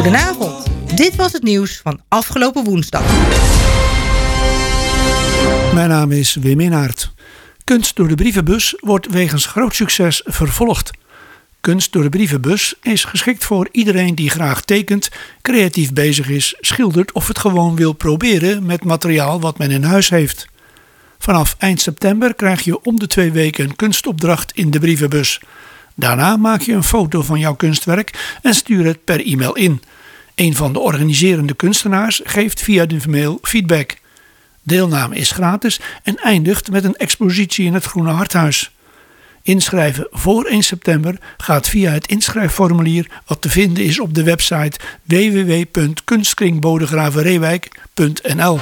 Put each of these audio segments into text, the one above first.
Goedenavond, dit was het nieuws van afgelopen woensdag. Mijn naam is Wim Inhaert. Kunst door de brievenbus wordt wegens groot succes vervolgd. Kunst door de brievenbus is geschikt voor iedereen die graag tekent, creatief bezig is, schildert of het gewoon wil proberen met materiaal wat men in huis heeft. Vanaf eind september krijg je om de 2 weken een kunstopdracht in de brievenbus. Daarna maak je een foto van jouw kunstwerk en stuur het per e-mail in. Een van de organiserende kunstenaars geeft via de mail feedback. Deelname is gratis en eindigt met een expositie in het Groene Harthuis. Inschrijven voor 1 september gaat via het inschrijfformulier wat te vinden is op de website www.kunstkringbodegravenreewijk.nl.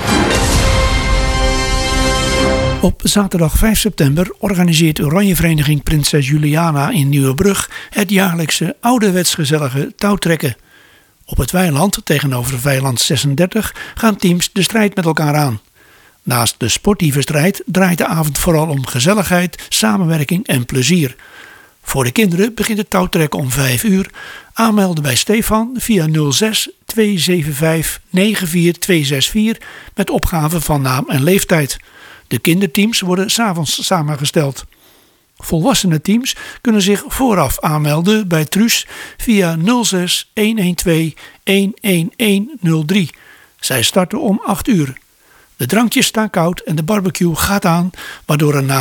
Op zaterdag 5 september organiseert Oranjevereniging Prinses Juliana in Nieuwebrug het jaarlijkse ouderwets gezellige touwtrekken. Op het weiland tegenover weiland 36 gaan teams de strijd met elkaar aan. Naast de sportieve strijd draait de avond vooral om gezelligheid, samenwerking en plezier. Voor de kinderen begint het touwtrekken om 5 uur. Aanmelden bij Stefan via 06 275 94264 met opgave van naam en leeftijd. De kinderteams worden 's avonds samengesteld. Volwassene teams kunnen zich vooraf aanmelden bij Truus via 06 112 11103. Zij starten om 8 uur. De drankjes staan koud en de barbecue gaat aan, waardoor er na